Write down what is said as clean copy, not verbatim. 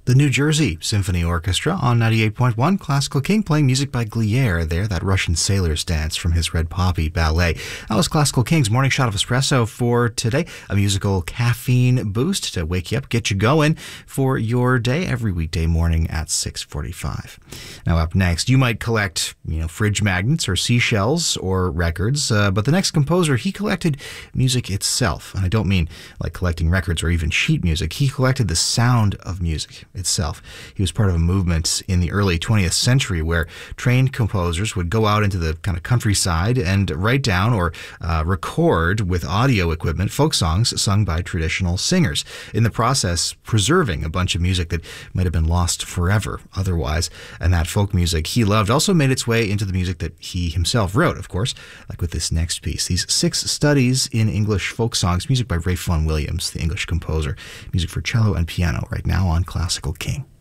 The New Jersey Symphony Orchestra on 98.1 Classical King, playing music by Glier there, that Russian sailor's dance from his Red Poppy ballet. That was Classical King's morning shot of espresso for today, a musical caffeine boost to wake you up, get you going for your day every weekday morning at 6:45. Now up next, you might collect, fridge magnets or seashells or records, but the next composer, he collected music itself. And I don't mean like collecting records or even sheet music. He collected the sound of music itself. He was part of a movement in the early 20th century where trained composers would go out into the kind of countryside and write down or record with audio equipment folk songs sung by traditional singers, in the process preserving a bunch of music that might have been lost forever otherwise. And that folk music he loved also made its way into the music that he himself wrote, of course, like with this next piece. These 6 studies in English folk songs, music by Ralph Vaughan Williams, the English composer. Music for cello and piano right now on Classical King.